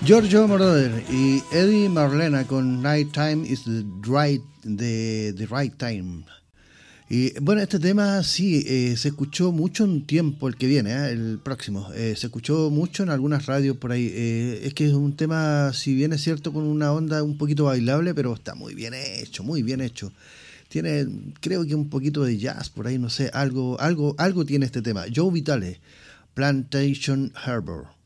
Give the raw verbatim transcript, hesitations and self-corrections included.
Giorgio Moroder y Eddie Marlena con Nighttime is the right, the, the right time. Y bueno, este tema sí, eh, se escuchó mucho en un tiempo, el que viene, eh, el próximo. Eh, se escuchó mucho en algunas radios por ahí. Eh, es que es un tema, si bien es cierto, con una onda un poquito bailable, pero está muy bien hecho, muy bien hecho. Tiene, creo que un poquito de jazz por ahí, no sé, algo, algo, algo tiene este tema. Joe Vitale, Plantation Harbor.